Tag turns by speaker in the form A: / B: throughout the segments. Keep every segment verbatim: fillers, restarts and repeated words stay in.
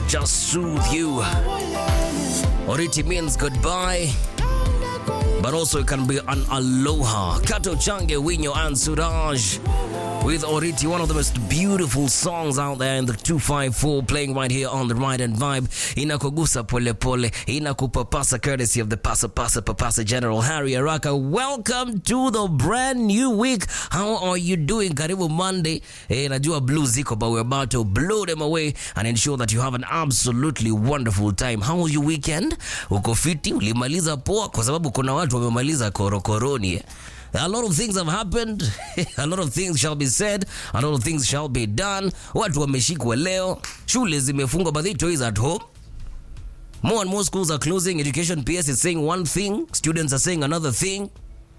A: just soothe you. Oriti means goodbye, but also it can be an aloha. Kato Change, Winyo and Suraj with Oriti, one of the most beautiful songs out there in the two five four, playing right here on the Ride and Vibe. Inakugusa pole pole, inakupapasa, courtesy of the Pasa Pasa Papasa General Harry Araka. Welcome to the brand new week. How are you doing? Karibu Monday. Eh, najua blue ziko, but we're about to blow them away and ensure that you have an absolutely wonderful time. How was your weekend? Uko fiti? Ulimaliza poa? Kwa sababu kuna watu wamemaliza korokoroni eh? A lot of things have happened. A lot of things shall be said. A lot of things shall be done. Watu wameshikwa leo. Shule zimefungwa, but the toys at home. More and more schools are closing. Education P S is saying one thing. Students are saying another thing.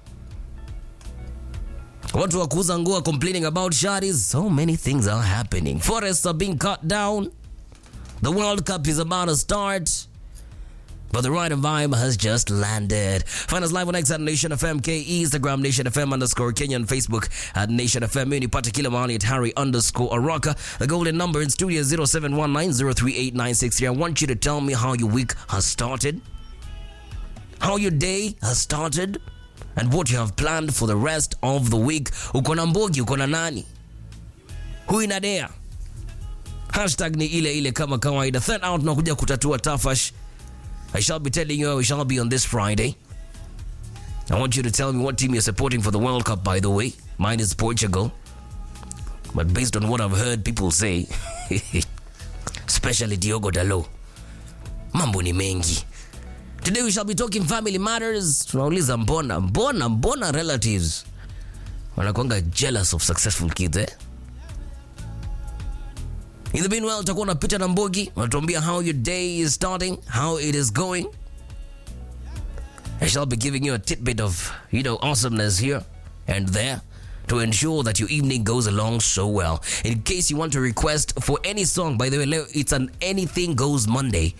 A: Watu wa kuuza nguo are complaining about sharis. So many things are happening. Forests are being cut down. The World Cup is about to start. But the Ride and Vibe has just landed. Find us live on X at Nation F M K E, Instagram Nation F M underscore Kenya, and Facebook at Nation F M. Nipata kila mahali at Harry underscore Araka. The golden number in studio is zero seven one nine zero three eight nine six three. I want you to tell me how your week has started, how your day has started, and what you have planned for the rest of the week. Uko na mbogi, uko na nani? Hui nadea. Hashtag ni ile ile kama kawaida. Third out na kuja kutatua tafash. I shall be telling you how we shall be on this Friday. I want you to tell me what team you're supporting for the World Cup, by the way. Mine is Portugal. But based on what I've heard people say, especially Diogo Dalot, mambo ni mengi. Today we shall be talking family matters. Tunauliza mbona, mbona, mbona relatives wanakuanga jealous of successful kids, eh? In the meanwhile, tutakuwa na Peter na Mbogi, wanatuambia how your day is starting, how it is going. I shall be giving you a tidbit of, you know, awesomeness here and there to ensure that your evening goes along so well. In case you want to request for any song, by the way, it's an Anything Goes Monday.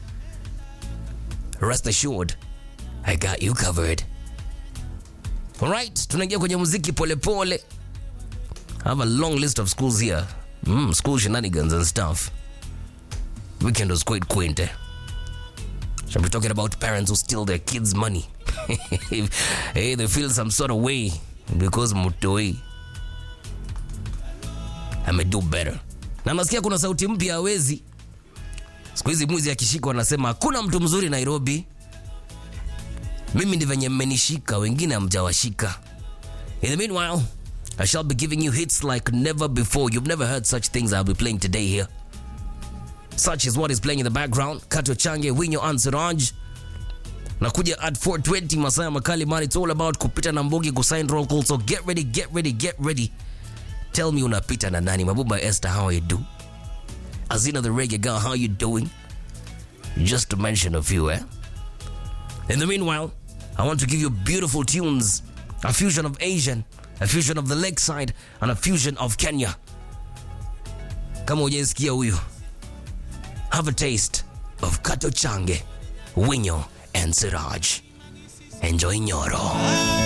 A: Rest assured, I got you covered. Alright, tunaingia kwenye muziki pole pole. I have a long list of schools here. Mm, school shenanigans and stuff. Weekend was quite quaint, eh? Shall be talking about parents who steal their kids' money. Hey, they feel some sort of way because mutoi ame do better. Na nasikia kuna sauti mpya hawezi. Siku hizi mwizi akishika wanasema hakuna mtu mzuri Nairobi. Mimi ndi venye mmenishika, wengine hamjawashika. In the meanwhile, I shall be giving you hits like never before. You've never heard such things I'll be playing today here. Such is what is playing in the background. Kato Change, Winyo and Suraj. Nakuja at four twenty, Masaya Makali man. It's all about kupita na Mbogi kusign roll call. So get ready, get ready, get ready. Tell me unapita na nani. Mabuba Esther, how you do? Azina the Reggae Girl, how you doing? Just to mention a few, eh? In the meanwhile, I want to give you beautiful tunes. A fusion of Asian, a fusion of the lakeside, and a fusion of Kenya. Kama hujasikia huyo, have a taste of Kato Change, Winyo and Siraj. Enjoy Nyoro.